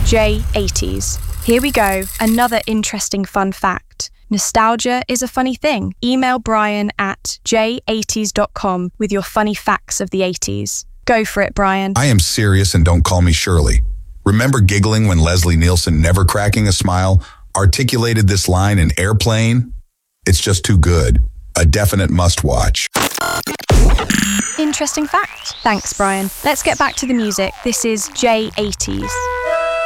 J80s. Here we go, another interesting fun fact. Nostalgia is a funny thing. Email Brian at j80s.com with your funny facts of the 80s. Go for it, Brian. I am serious and don't call me Shirley. Remember giggling when Leslie Nielsen, never cracking a smile, articulated this line in Airplane? It's just too good. A definite must-watch. Interesting fact. Thanks, Brian. Let's get back to the music. This is J80s.